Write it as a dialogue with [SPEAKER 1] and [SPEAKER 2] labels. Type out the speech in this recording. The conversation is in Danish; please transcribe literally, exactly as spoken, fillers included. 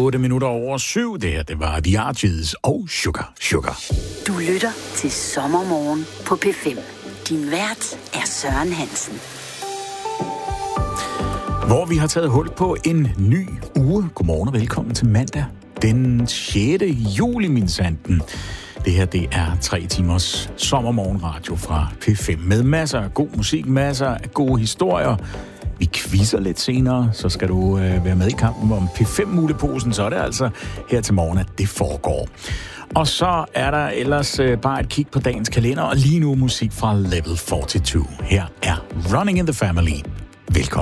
[SPEAKER 1] otte minutter over syv. Det her, det var The Archies og Sugar Sugar.
[SPEAKER 2] Du lytter til Sommermorgen på P fem. Din vært er Søren Hansen.
[SPEAKER 1] Hvor vi har taget hul på en ny uge. Godmorgen og velkommen til mandag den sjette juli, min sanden. Det her, det er tre timers sommermorgenradio fra P fem med masser af god musik, masser af gode historier. Vi quizzer lidt senere, så skal du øh, være med i kampen om P fem-muleposen, så er det altså her til morgen, at det foregår. Og så er der ellers øh, bare et kig på dagens kalender, og lige nu musik fra Level fireogfyrre. Her er Running in the Family. Velkommen.